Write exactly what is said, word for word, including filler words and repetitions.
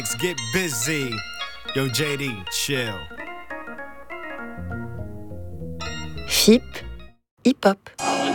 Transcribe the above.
Get busy. Yo, J D, chill. F I P, hip-hop.